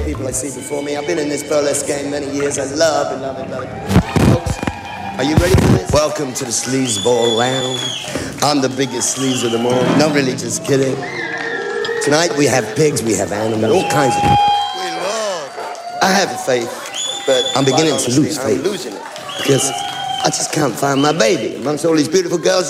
people I see before me. I've been in this burlesque game many years. I love it. Folks, are you ready for this? Welcome to the Sleazeball Lounge. I'm the biggest sleaze of them all. No, really, just kidding. Tonight we have pigs, we have animals, all kinds of... We love. I have faith, but I'm beginning to lose faith. I'm losing it. Because I just can't find my baby amongst all these beautiful girls.